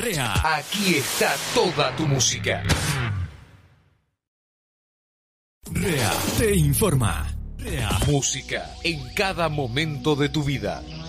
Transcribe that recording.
REA. Aquí está toda tu música. REA te informa. REA. Música en cada momento de tu vida.